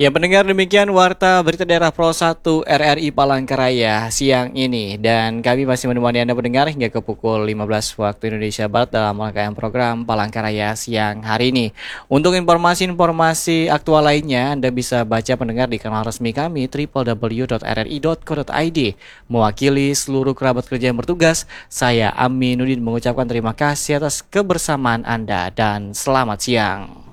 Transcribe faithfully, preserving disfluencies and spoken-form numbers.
Ya pendengar, demikian Warta Berita Daerah Pro satu R R I Palangkaraya siang ini. Dan kami masih menemani Anda pendengar hingga ke pukul lima belas waktu Indonesia Barat dalam rangkaian program Palangkaraya siang hari ini. Untuk informasi-informasi aktual lainnya, Anda bisa baca pendengar di kanal resmi kami w w w dot r r i dot co dot i d. Mewakili seluruh kerabat kerja yang bertugas, saya Aminuddin mengucapkan terima kasih atas kebersamaan Anda dan selamat siang.